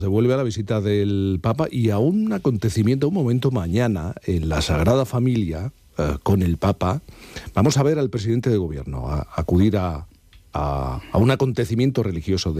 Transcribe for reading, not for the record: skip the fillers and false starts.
Se vuelve a la visita del Papa y a un acontecimiento, un momento mañana en la Sagrada Familia con el Papa. Vamos a ver al presidente de gobierno acudir a un acontecimiento religioso